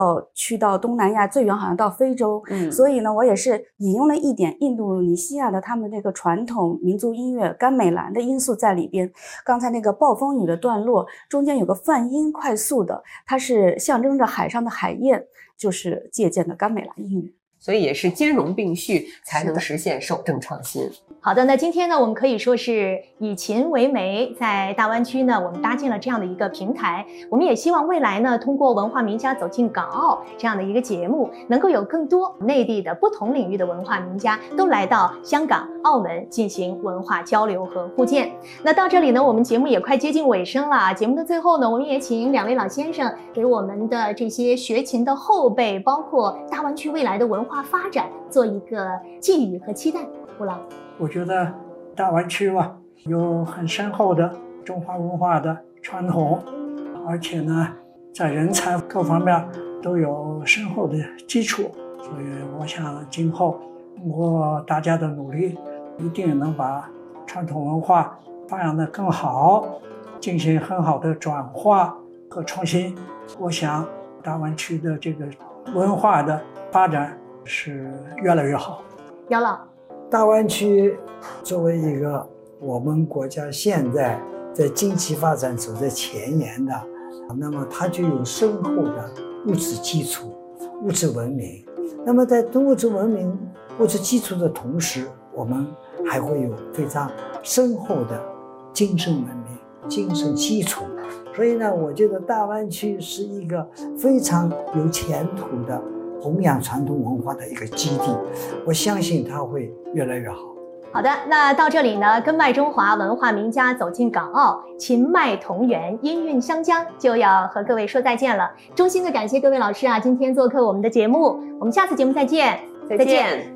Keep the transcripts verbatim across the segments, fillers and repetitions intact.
哦，去到东南亚最远好像到非洲， 嗯， 所以呢，我也是引用了一点印度尼西亚的他们那个传统民族音乐甘美兰的因素在里边。刚才那个暴风雨的段落中间有个泛音快速的，它是象征着海上的海燕，就是借鉴的甘美兰音乐。 所以也是兼容并蓄，才能实现守正创新。 好的，那今天呢，我们可以说是以琴为媒，在大湾区呢，我们搭建了这样的一个平台。我们也希望未来呢，通过文化名家走进港澳这样的一个节目，能够有更多内地的不同领域的文化名家都来到香港、澳门进行文化交流和互鉴。那到这里呢，我们节目也快接近尾声了。节目的最后呢，我们也请两位老先生给我们的这些学琴的后辈，包括大湾区未来的文化发展做一个寄语和期待。吴老， 我觉得大湾区吧，有很深厚的中华文化的传统，而且呢，在人才各方面都有深厚的基础，所以我想今后通过大家的努力，一定能把传统文化发扬得更好，进行很好的转化和创新。我想大湾区的这个文化的发展是越来越好。 姚老， 大湾区作为一个我们国家现在在经济发展走在前沿的，那么它就有深厚的物质基础、物质文明。那么在物质文明、物质基础的同时，我们还会有非常深厚的精神文明、精神基础。所以呢，我觉得大湾区是一个非常有前途的弘扬传统文化的一个基地，我相信它会越来越好。 好的，那到这里呢，根脉中华文化名家走进港澳，琴脉同源，音韵相将，就要和各位说再见了。衷心的感谢各位老师啊，今天做客我们的节目，我们下次节目再见， 再见。再见。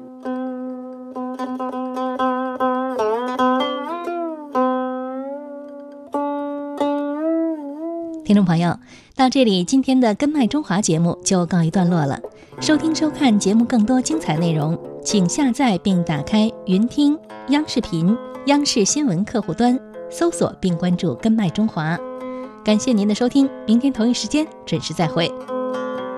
听众朋友，到这里今天的根脉中华节目就告一段落了。收听收看节目更多精彩内容，请下载并打开云听、央视频、央视新闻客户端，搜索并关注根脉中华。感谢您的收听，明天同一时间准时再会。